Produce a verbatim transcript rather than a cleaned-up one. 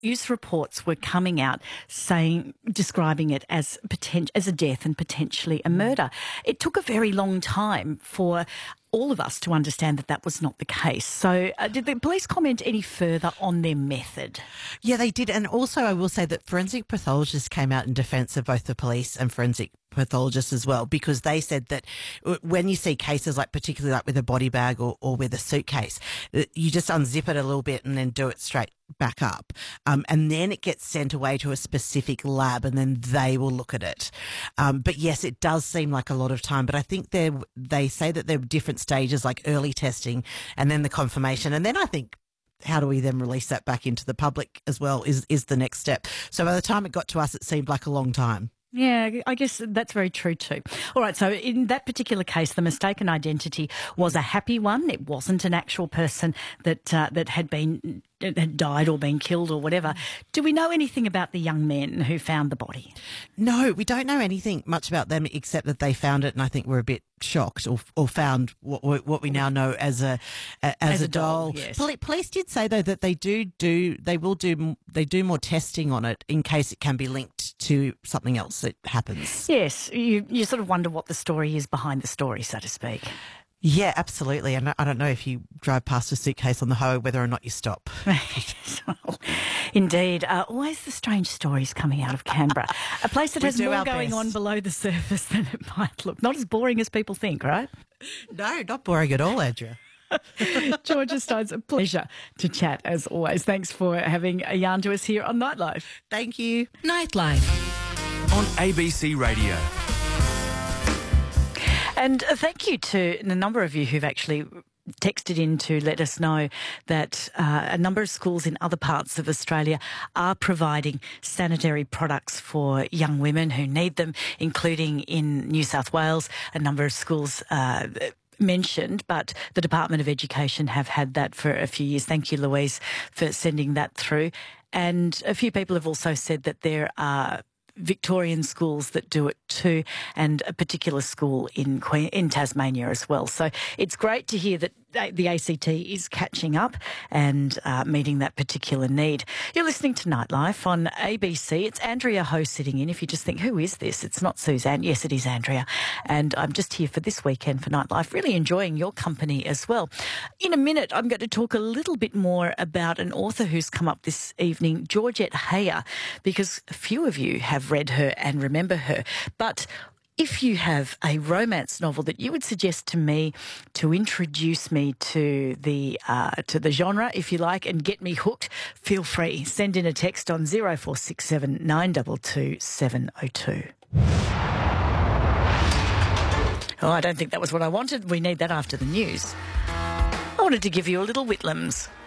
news reports were coming out saying, describing it as poten- as a death and potentially a murder. It took a very long time for all of us to understand that that was not the case. So uh, did the police comment any further on their method? Yeah, they did. And also I will say that forensic pathologists came out in defence of both the police and forensic pathologists as well, because they said that when you see cases like particularly like with a body bag or, or with a suitcase, you just unzip it a little bit and then do it straight back up. Um, and then it gets sent away to a specific lab and then they will look at it. Um, but yes, it does seem like a lot of time, but I think they they say that there are different stages like early testing and then the confirmation. And then I think how do we then release that back into the public as well is, is the next step. So by the time it got to us, it seemed like a long time. Yeah, I guess that's very true too. All right, so in that particular case, the mistaken identity was a happy one. It wasn't an actual person that uh, that had been had died or been killed or whatever. Do we know anything about the young men who found the body? No, we don't know anything much about them except that they found it, and I think we're a bit shocked, or or found what what we now know as a as, as a, a doll. doll yes. Poli- Police did say though that they do do they will do they do more testing on it in case it can be linked to something else that happens. Yes, you you sort of wonder what the story is behind the story, so to speak. Yeah, absolutely. And I don't know if you drive past a suitcase on the highway whether or not you stop. Well, indeed. Uh, always the strange stories coming out of Canberra. A place that has more going best. on below the surface than it might look. Not as boring as people think, right? No, not boring at all, Andrea. Georgia Stone's a pleasure to chat as always. Thanks for having a yarn to us here on Nightlife. Thank you. Nightlife on A B C Radio. And uh, thank you to a number of you who've actually texted in to let us know that uh, a number of schools in other parts of Australia are providing sanitary products for young women who need them, including in New South Wales. A number of schools uh, mentioned, but the Department of Education have had that for a few years. Thank you, Louise, for sending that through. And a few people have also said that there are Victorian schools that do it too, and a particular school in Queen, in Tasmania as well. So it's great to hear that the A C T is catching up and uh, meeting that particular need. You're listening to Nightlife on A B C. It's Andrea Ho sitting in. If you just think, who is this? It's not Suzanne. Yes, it is Andrea. And I'm just here for this weekend for Nightlife, really enjoying your company as well. In a minute, I'm going to talk a little bit more about an author who's come up this evening, Georgette Heyer, because a few of you have read her and remember her. But if you have a romance novel that you would suggest to me to introduce me to the uh, to the genre, if you like, and get me hooked, feel free. Send in a text on zero four six seven nine two two seven zero two. Oh, I don't think that was what I wanted. We need that after the news. I wanted to give you a little Whitlams.